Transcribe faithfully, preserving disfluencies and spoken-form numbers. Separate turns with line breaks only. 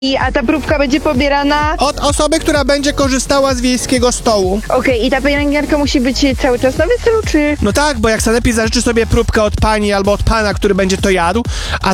I, a ta próbka będzie pobierana...
Od osoby, która będzie korzystała z wiejskiego stołu.
Okej, i ta pielęgniarka musi być cały czas na weselu, czy...
No tak, bo jak sanepid zażyczy sobie próbkę od pani albo od pana, który będzie to jadł, a